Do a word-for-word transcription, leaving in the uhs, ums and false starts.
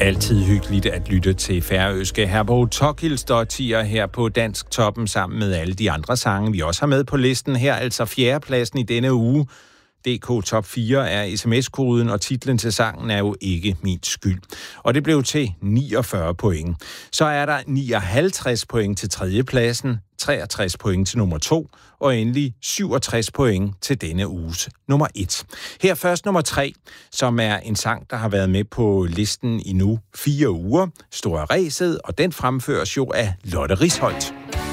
Altid hyggeligt at lytte til færøske Herborg Tokilsdottir her på Dansk Toppen sammen med alle de andre sange, vi også har med på listen her, altså fjerdepladsen i denne uge. D K Top fire er sms-koden, og titlen til sangen er jo Ikke min skyld. Og det blev til niogfyrre point. Så er der nioghalvtreds point til tredjepladsen, treogtres point til nummer to, og endelig syvogtres point til denne uges nummer et. Her først nummer tre, som er en sang, der har været med på listen i nu fire uger, Store Ræset, og den fremføres jo af Lotte Risholt.